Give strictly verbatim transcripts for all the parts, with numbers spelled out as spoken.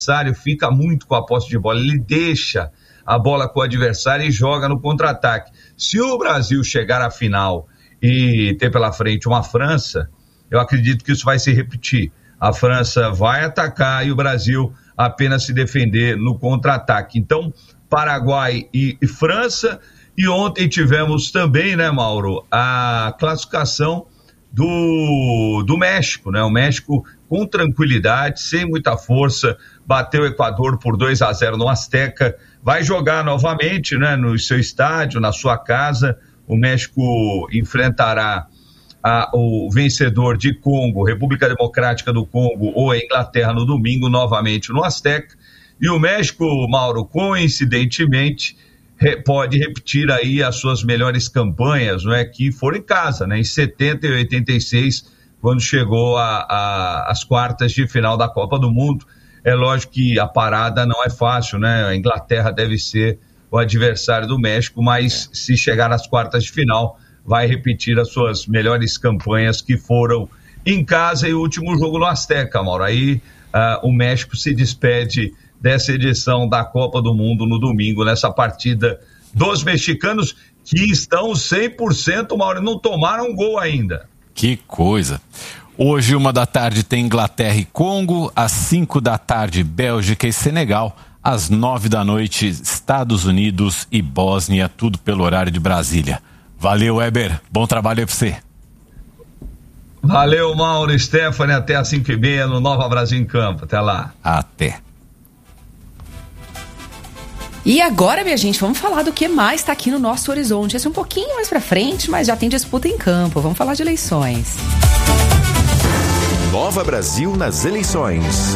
adversário fica muito com a posse de bola, ele deixa a bola com o adversário e joga no contra-ataque. Se o Brasil chegar à final e ter pela frente uma França, eu acredito que isso vai se repetir. A França vai atacar e o Brasil apenas se defender no contra-ataque. Então, Paraguai e, e França, e ontem tivemos também, né, Mauro, a classificação do, do México, né? O México com tranquilidade, sem muita força, bateu o Equador por dois a zero no Azteca, vai jogar novamente, né, no seu estádio, na sua casa. O México enfrentará a, o vencedor de Congo, República Democrática do Congo, ou a Inglaterra no domingo, novamente no Azteca. E o México, Mauro, coincidentemente, re, pode repetir aí as suas melhores campanhas, não é, que foram em casa, né, em setenta e oitenta e seis, quando chegou às quartas de final da Copa do Mundo. É lógico que a parada não é fácil, né? A Inglaterra deve ser o adversário do México, mas se chegar às quartas de final, vai repetir as suas melhores campanhas que foram em casa e o último jogo no Azteca, Mauro. Aí uh, o México se despede dessa edição da Copa do Mundo no domingo, nessa partida dos mexicanos que estão cem por cento, Mauro, não tomaram um gol ainda. Que coisa! Hoje, uma da tarde, tem Inglaterra e Congo, às cinco da tarde, Bélgica e Senegal, às nove da noite, Estados Unidos e Bósnia, tudo pelo horário de Brasília. Valeu, Weber, bom trabalho aí pra você. Valeu, Mauro, Stephanie, até às cinco e meia no Nova Brasil em Campo, até lá. Até. E agora, minha gente, vamos falar do que mais está aqui no nosso horizonte. Esse é um pouquinho mais pra frente, mas já tem disputa em campo. Vamos falar de eleições. Nova Brasil nas eleições.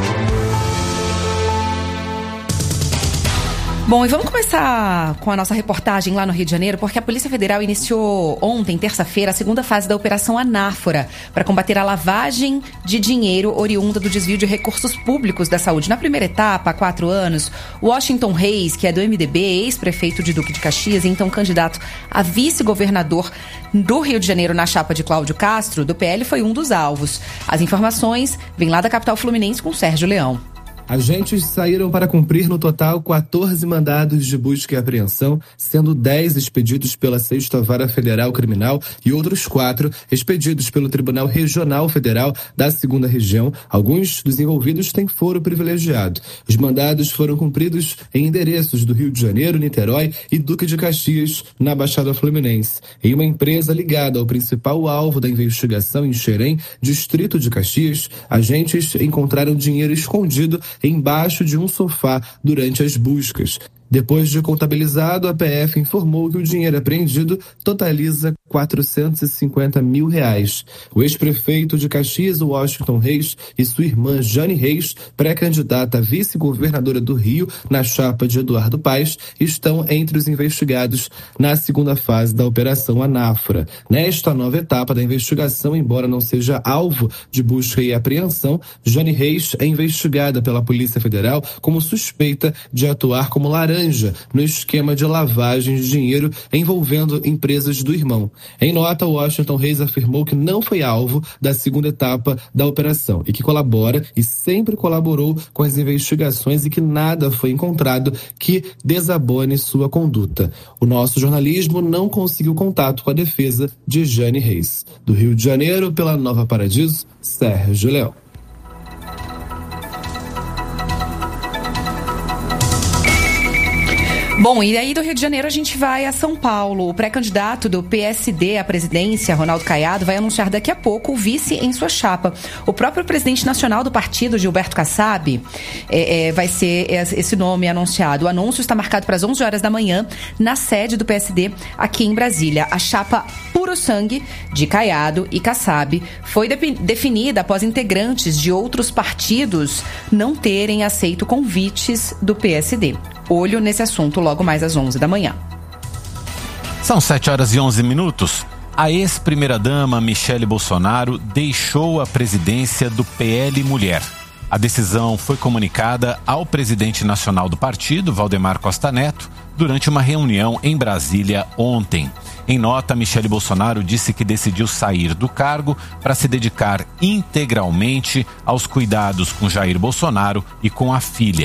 Bom, e vamos começar com a nossa reportagem lá no Rio de Janeiro, porque a Polícia Federal iniciou ontem, terça-feira, a segunda fase da Operação Anáfora, para combater a lavagem de dinheiro oriunda do desvio de recursos públicos da saúde. Na primeira etapa, há quatro anos, Washington Reis, que é do M D B, ex-prefeito de Duque de Caxias e então candidato a vice-governador do Rio de Janeiro na chapa de Cláudio Castro, do P L, foi um dos alvos. As informações vêm lá da capital fluminense com Sérgio Leão. Agentes saíram para cumprir no total quatorze mandados de busca e apreensão, sendo dez expedidos pela Sexta Vara Federal Criminal e outros quatro expedidos pelo Tribunal Regional Federal da Segunda Região. Alguns dos envolvidos têm foro privilegiado. Os mandados foram cumpridos em endereços do Rio de Janeiro, Niterói e Duque de Caxias, na Baixada Fluminense. Em uma empresa ligada ao principal alvo da investigação em Xerém, distrito de Caxias, agentes encontraram dinheiro escondido embaixo de um sofá durante as buscas. Depois de contabilizado, a P F informou que o dinheiro apreendido totaliza quatrocentos e cinquenta mil reais. O ex-prefeito de Caxias, Washington Reis, e sua irmã Jane Reis, pré-candidata a vice-governadora do Rio na chapa de Eduardo Paes, estão entre os investigados na segunda fase da Operação Anáfora. Nesta nova etapa da investigação, embora não seja alvo de busca e apreensão, Jane Reis é investigada pela Polícia Federal como suspeita de atuar como laranja no esquema de lavagem de dinheiro envolvendo empresas do irmão. Em nota, Washington Reis afirmou que não foi alvo da segunda etapa da operação e que colabora e sempre colaborou com as investigações e que nada foi encontrado que desabone sua conduta. O nosso jornalismo não conseguiu contato com a defesa de Jane Reis. Do Rio de Janeiro, pela Nova Paradiso, Sérgio Leão. Bom, e aí do Rio de Janeiro a gente vai a São Paulo. O pré-candidato do P S D à presidência, Ronaldo Caiado, vai anunciar daqui a pouco o vice em sua chapa. O próprio presidente nacional do partido, Gilberto Kassab, é, é, vai ser esse nome anunciado. O anúncio está marcado para as onze horas da manhã na sede do P S D aqui em Brasília. A chapa Puro Sangue de Caiado e Kassab foi de- definida após integrantes de outros partidos não terem aceito convites do P S D. Olho nesse assunto logo mais às onze da manhã. São sete horas e onze minutos. A ex-primeira-dama Michele Bolsonaro deixou a presidência do P L Mulher. A decisão foi comunicada ao presidente nacional do partido, Valdemar Costa Neto, durante uma reunião em Brasília ontem. Em nota, Michele Bolsonaro disse que decidiu sair do cargo para se dedicar integralmente aos cuidados com Jair Bolsonaro e com a filha.